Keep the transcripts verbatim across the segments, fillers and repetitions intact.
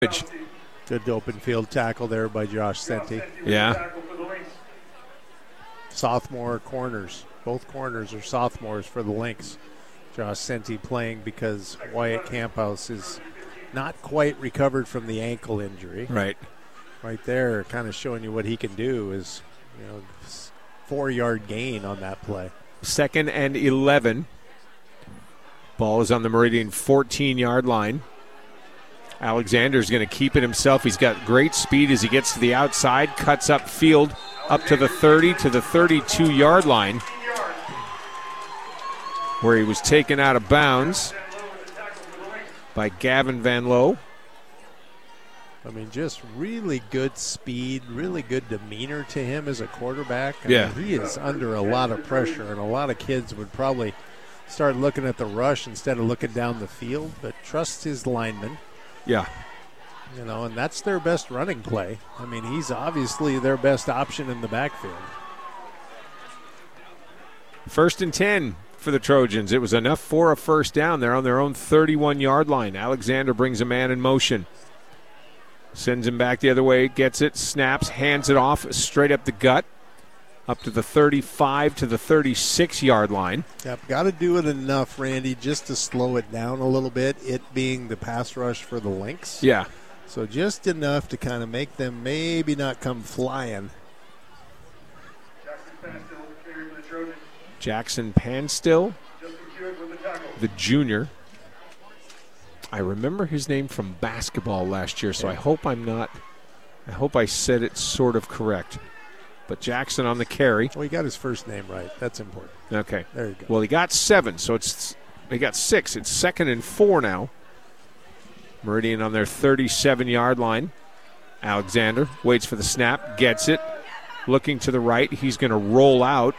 Good open field tackle there by Josh Senti. Yeah. Sophomore corners. Both corners are sophomores for the Lynx. Josh Senti playing because Wyatt Camphouse is not quite recovered from the ankle injury. Right. Right there, kind of showing you what he can do is, you know, four-yard gain on that play. Second and eleven. Ball is on the Meridian fourteen-yard line. Alexander's going to keep it himself. He's got great speed as he gets to the outside, cuts up field, up to the thirty, to the thirty-two-yard line, where he was taken out of bounds by Gavin Van Loo. I mean, just really good speed, really good demeanor to him as a quarterback. I yeah. mean, he is under a lot of pressure, and a lot of kids would probably start looking at the rush instead of looking down the field, but trusts his linemen. Yeah. You know, and that's their best running play. I mean, he's obviously their best option in the backfield. First and ten for the Trojans. It was enough for a first down. They're on their own thirty-one-yard line. Alexander brings a man in motion. Sends him back the other way, gets it, snaps, hands it off straight up the gut, up to the thirty-five to the thirty-six-yard line. Yep, got to do it enough, Randy, just to slow it down a little bit, it being the pass rush for the Lynx. Yeah. So just enough to kind of make them maybe not come flying. Jackson Panstill, the junior. I remember his name from basketball last year, so I hope I'm not, I hope I said it sort of correct. But Jackson on the carry. Well, he got his first name right. That's important. Okay. There you go. Well, he got seven, so it's they got six. It's second and four now. Meridian on their thirty-seven-yard line. Alexander waits for the snap, gets it. Looking to the right, he's going to roll out.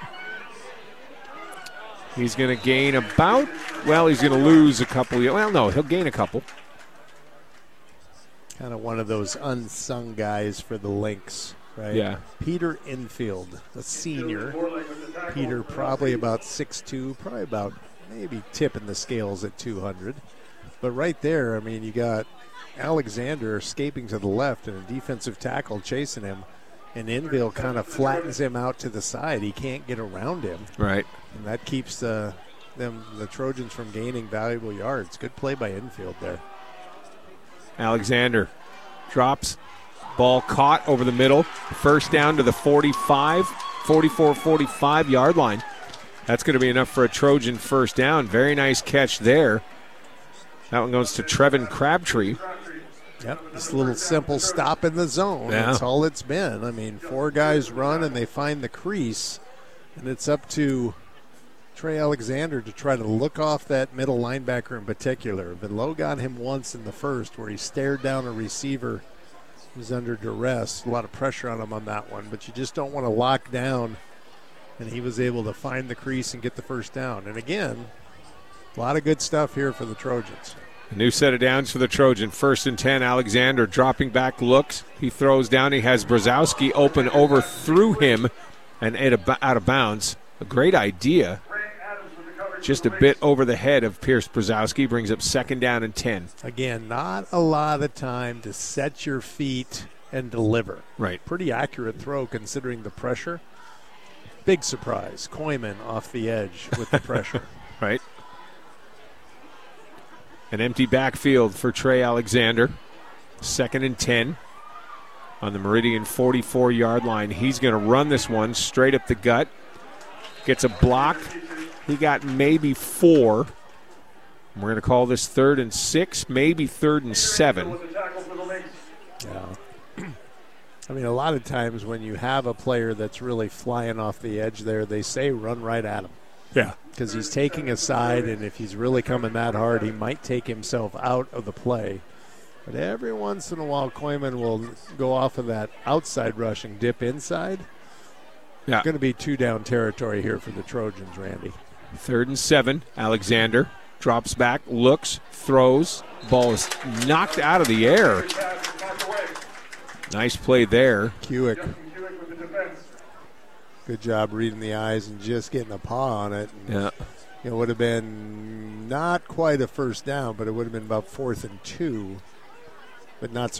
He's going to gain about, well, he's going to lose a couple. Well, no, he'll gain a couple. Kind of one of those unsung guys for the Lynx, right? Yeah. Peter Infield, the senior. Peter probably about six two, probably about maybe tipping the scales at two hundred. But right there, I mean, you got Alexander escaping to the left and a defensive tackle chasing him. And Infield kind of flattens him out to the side. He can't get around him. Right. And that keeps uh, them, the Trojans from gaining valuable yards. Good play by Infield there. Alexander drops. Ball caught over the middle. First down to the forty-five, forty-four, forty-five-yard line. That's going to be enough for a Trojan first down. Very nice catch there. That one goes to Trevin Crabtree. Yep, this little simple stop in the zone. Yeah. That's all it's been. I mean, four guys run and they find the crease, and it's up to Trey Alexander to try to look off that middle linebacker in particular. Van Loo got him once in the first where he stared down a receiver who was under duress. A lot of pressure on him on that one, but you just don't want to lock down, and he was able to find the crease and get the first down. And again, a lot of good stuff here for the Trojans. A new set of downs for the Trojan. First and ten, Alexander dropping back, looks. He throws down. He has Brzezowski open, overthrew him, and out of bounds. A great idea. Just a bit over the head of Pierce Brzezowski. Brings up second down and ten. Again, not a lot of time to set your feet and deliver. Right. Pretty accurate throw considering the pressure. Big surprise. Koyman off the edge with the pressure. Right. An empty backfield for Trey Alexander. Second and ten on the Meridian forty-four-yard line. He's going to run this one straight up the gut. Gets a block. He got maybe four. We're going to call this third and six, maybe third and seven. Yeah. I mean, a lot of times when you have a player that's really flying off the edge there, they say run right at him. Yeah. Because he's taking a side, and if he's really coming that hard, he might take himself out of the play. But every once in a while, Koyman will go off of that outside rush and dip inside. Yeah. It's going to be two-down territory here for the Trojans, Randy. Third and seven. Alexander drops back, looks, throws. Ball is knocked out of the air. Nice play there. Kuick. Good job reading the eyes and just getting a paw on it. And, yeah. It would have been not quite a first down, but it would have been about fourth and two. But not